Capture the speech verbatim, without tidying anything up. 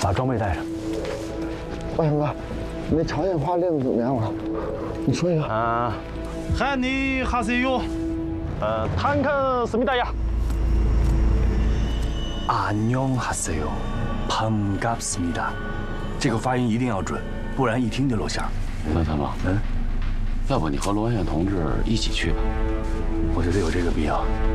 把装备带上。 万成哥，你那朝鲜话练的怎么样了？你说一个。 啊，汉尼哈塞哟，呃，坦克思密达呀。안녕하세요，반갑습니다。这个发音一定要准，不然一听就露馅。 那大王， 嗯， 要不你和罗元同志一起去吧？ 我觉得有这个必要。